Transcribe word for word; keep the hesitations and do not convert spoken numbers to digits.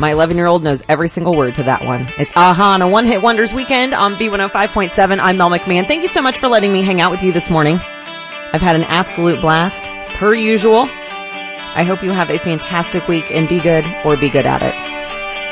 My eleven-year-old knows every single word to that one. It's A-ha on a One Hit Wonders weekend on B one oh five point seven. I'm Mel McMahon. Thank you so much for letting me hang out with you this morning. I've had an absolute blast, per usual. I hope you have a fantastic week and be good or be good at it.